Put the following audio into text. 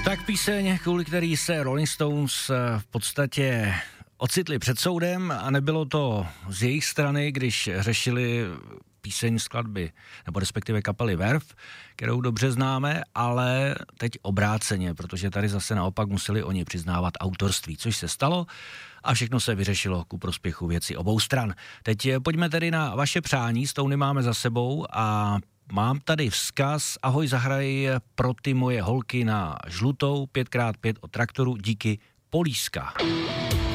Tak píseň, kvůli který se Rolling Stones v podstatě ocitli před soudem a nebylo to z jejich strany, když řešili píseň skladby, nebo respektive kapely Verve, kterou dobře známe, ale teď obráceně, protože tady zase naopak museli oni přiznávat autorství, což se stalo a všechno se vyřešilo ku prospěchu věci obou stran. Teď pojďme tedy na vaše přání, Stony máme za sebou a mám tady vzkaz, ahoj, zahraj pro ty moje holky na žlutou 5x5 od Traktoru, díky, Políska.